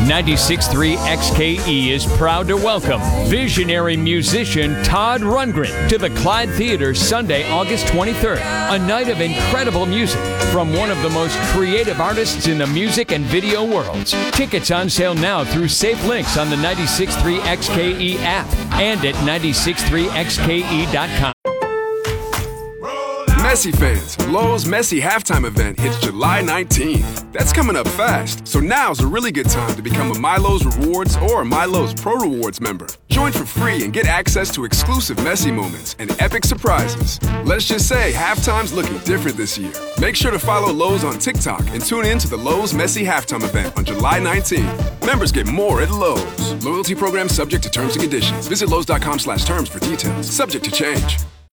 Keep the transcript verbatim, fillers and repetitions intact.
ninety-six point three X K E is proud to welcome visionary musician Todd Rundgren to the Clyde Theater Sunday, August twenty-third. A night of incredible music from one of the most creative artists in the music and video worlds. Tickets on sale now through Safe Links on the ninety-six point three X K E app and at ninety-six point three X K E dot com. Messi fans, Lowe's Messi halftime event hits July nineteenth. That's coming up fast, so now's a really good time to become a MyLowe's Rewards or a MyLowe's Pro Rewards member. Join for free and get access to exclusive Messi moments and epic surprises. Let's just say halftime's looking different this year. Make sure to follow Lowe's on TikTok and tune in to the Lowe's Messi halftime event on July nineteenth. Members get more at Lowe's. Loyalty program subject to terms and conditions. Visit Lowe's dot com slash terms for details. Subject to change.